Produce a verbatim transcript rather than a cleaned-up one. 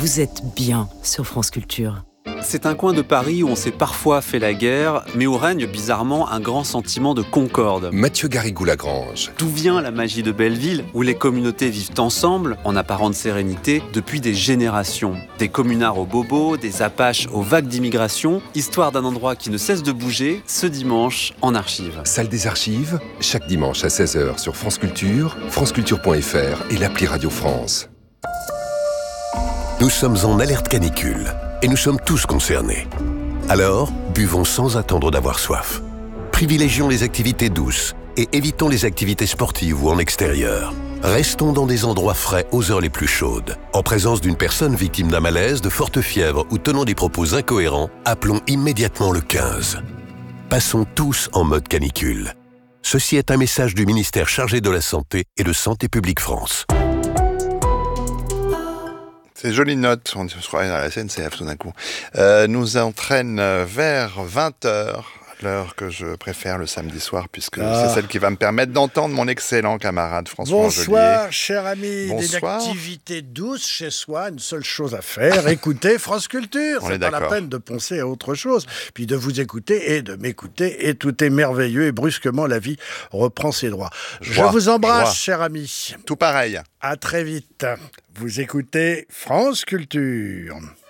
Vous êtes bien sur France Culture. C'est un coin de Paris où on s'est parfois fait la guerre, mais où règne bizarrement un grand sentiment de concorde. Mathieu Garrigou-Lagrange. D'où vient la magie de Belleville, où les communautés vivent ensemble, en apparente sérénité, depuis des générations. Des communards aux bobos, des apaches aux vagues d'immigration, histoire d'un endroit qui ne cesse de bouger, ce dimanche en archives. Salle des archives, chaque dimanche à seize heures sur France Culture, franceculture point f r et l'appli Radio France. Nous sommes en alerte canicule et nous sommes tous concernés. Alors, buvons sans attendre d'avoir soif. Privilégions les activités douces et évitons les activités sportives ou en extérieur. Restons dans des endroits frais aux heures les plus chaudes. En présence d'une personne victime d'un malaise, de forte fièvre ou tenant des propos incohérents, appelons immédiatement le quinze. Passons tous en mode canicule. Ceci est un message du ministère chargé de la Santé et de Santé publique France. Ces jolies notes, on se croirait à la S N C F tout d'un coup, euh, nous entraînent vers vingt heures, l'heure que je préfère le samedi soir, puisque ah. c'est celle qui va me permettre d'entendre mon excellent camarade François Angelier. Bonsoir, cher ami. Bonsoir. Des activités douces chez soi, une seule chose à faire, écouter France Culture. On c'est est pas d'accord. la peine de penser à autre chose. Puis de vous écouter et de m'écouter, et tout est merveilleux, et brusquement la vie reprend ses droits. Joie, je vous embrasse, joie. cher ami. Tout pareil. À très vite. Vous écoutez France Culture.